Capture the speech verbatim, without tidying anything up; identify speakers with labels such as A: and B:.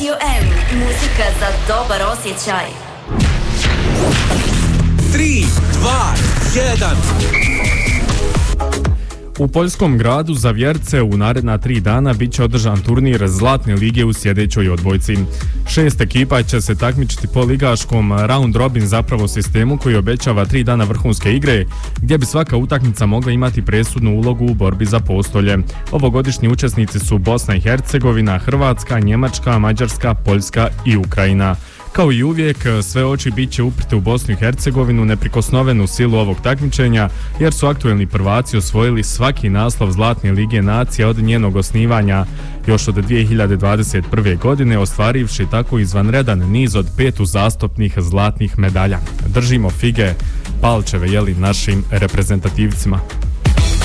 A: Radio M, muzika za dobar osjećaj.
B: tri, dva, jedan.
C: U poljskom gradu Zavjerce u naredna tri dana bit će održan turnir Zlatne lige u sljedećoj odbojci. Šest ekipa će se takmičiti po ligaškom round robin zapravo sistemu koji obećava tri dana vrhunske igre, gdje bi svaka utakmica mogla imati presudnu ulogu u borbi za postolje. Ovogodišnji učesnici su Bosna i Hercegovina, Hrvatska, Njemačka, Mađarska, Poljska i Ukrajina. Kao i uvijek, sve oči bit će uprte u Bosnu i Hercegovinu, neprikosnovenu silu ovog takmičenja, jer su aktuelni prvaci osvojili svaki naslov Zlatne lige nacija od njenog osnivanja još od dvije hiljade dvadeset prve. godine, ostvarivši tako izvanredan niz od pet uzastopnih zlatnih medalja. Držimo fige, palčeve jeli našim reprezentativcima.